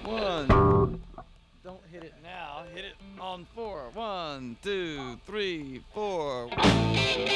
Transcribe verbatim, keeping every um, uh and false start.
One. Don't hit it now. Hit it on four. One, two, three, four.